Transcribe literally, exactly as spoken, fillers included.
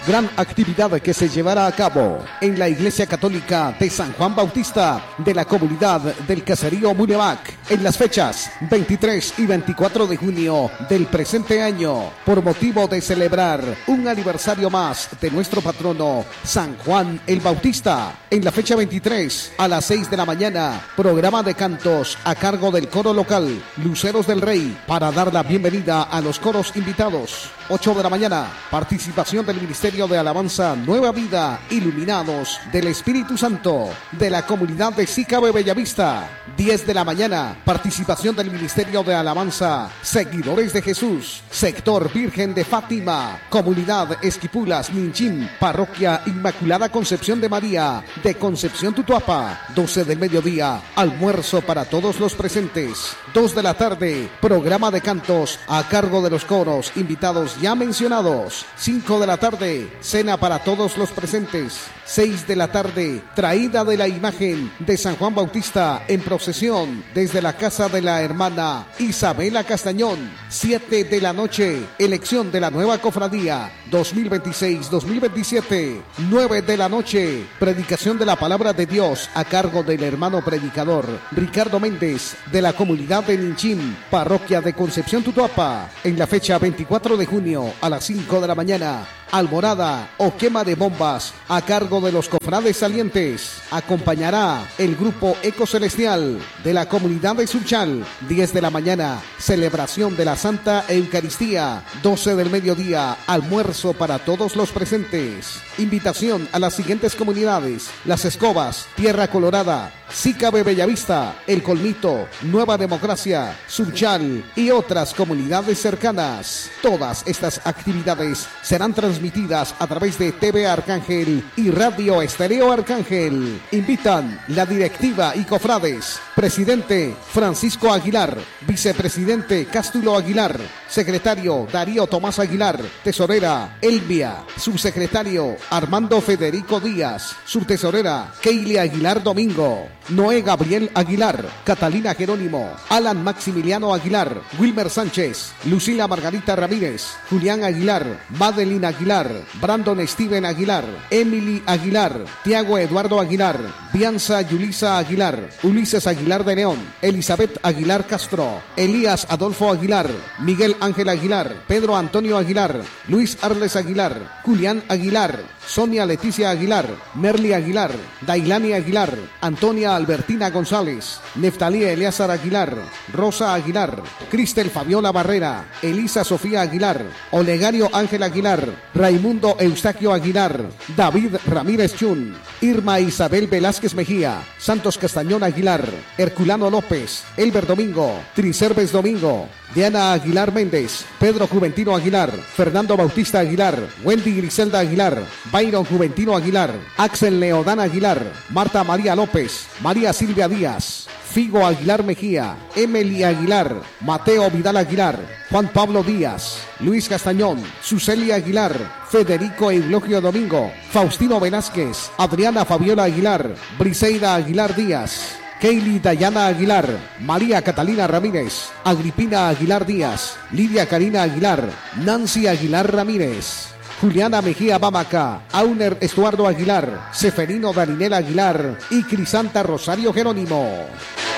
Gran actividad que se llevará a cabo en la Iglesia Católica de San Juan Bautista de la comunidad del Caserío Munevac en las fechas veintitrés y veinticuatro de junio del presente año, por motivo de celebrar un aniversario más de nuestro patrono San Juan el Bautista. En la fecha veintitrés a las seis de la mañana, programa de cantos a cargo del coro local Luceros del Rey para dar la bienvenida a los coros invitados. ocho de la mañana, participación del Ministerio de Alabanza Nueva Vida, Iluminados del Espíritu Santo de la comunidad de Sicabe Bellavista. diez de la mañana, participación del Ministerio de Alabanza Seguidores de Jesús, sector Virgen de Fátima, comunidad Esquipulas, Ninchín, parroquia Inmaculada Concepción de María de Concepción Tutuapa. doce del mediodía, almuerzo para todos los presentes. dos de la tarde, programa de cantos a cargo de los coros invitados ya mencionados. cinco de la tarde, cena para todos los presentes. seis de la tarde, traída de la imagen de San Juan Bautista en procesión desde la casa de la hermana Isabela Castañón. siete de la noche, elección de la nueva cofradía dos mil veintiséis dos mil veintisiete. nueve de la noche, predicación de la palabra de Dios a cargo del hermano predicador Ricardo Méndez de la comunidad de Ninchín, parroquia de Concepción Tutuapa. En la fecha veinticuatro de junio a las cinco de la mañana, alborada o quema de bombas a cargo de los cofrades salientes. Acompañará el grupo Eco Celestial de la comunidad de Suchal. diez de la mañana, celebración de la Santa Eucaristía. doce del mediodía, almuerzo para todos los presentes. Invitación a las siguientes comunidades: Las Escobas, Tierra Colorada, Sicabe Bellavista, El Colmito, Nueva Democracia, Suchal y otras comunidades cercanas. Todas estas actividades serán transmitidas a través de T V Arcángel y Radio Estéreo Arcángel. Invitan la directiva y cofrades. Presidente Francisco Aguilar, vicepresidente Cástulo Aguilar, secretario Darío Tomás Aguilar, tesorera Elvia, subsecretario Armando Federico Díaz, subtesorera Keili Aguilar Domingo, Noé Gabriel Aguilar, Catalina Jerónimo, Alan Maximiliano Aguilar, Wilmer Sánchez, Lucila Margarita Ramírez, Julián Aguilar, Madeline Aguilar, Brandon Steven Aguilar, Emily Aguilar, Tiago Eduardo Aguilar, Bianza Yulisa Aguilar, Ulises Aguilar de León, Elizabeth Aguilar Castro, Elías Adolfo Aguilar, Miguel Ángel Aguilar, Pedro Antonio Aguilar, Luis Arles Aguilar, Julián Aguilar, Sonia Leticia Aguilar, Merly Aguilar, Dailani Aguilar, Antonia Albertina González, Neftalí Eleazar Aguilar, Rosa Aguilar, Cristel Fabiola Barrera, Elisa Sofía Aguilar, Olegario Ángel Aguilar, Raimundo Eustaquio Aguilar, David Ramírez Chun, Irma Isabel Velázquez Mejía, Santos Castañón Aguilar, Herculano López, Elber Domingo, Tricerves Domingo, Diana Aguilar Méndez, Pedro Juventino Aguilar, Fernando Bautista Aguilar, Wendy Griselda Aguilar, Byron Juventino Aguilar, Axel Leodán Aguilar, Marta María López, María Silvia Díaz, Figo Aguilar Mejía, Emily Aguilar, Mateo Vidal Aguilar, Juan Pablo Díaz, Luis Castañón, Sucelia Aguilar, Federico Eulogio Domingo, Faustino Velázquez, Adriana Fabiola Aguilar, Briseida Aguilar Díaz, Keili Dayana Aguilar, María Catalina Ramírez, Agripina Aguilar Díaz, Lidia Karina Aguilar, Nancy Aguilar Ramírez, Juliana Mejía Bamaca, Auner Estuardo Aguilar, Seferino Darinel Aguilar y Crisanta Rosario Jerónimo.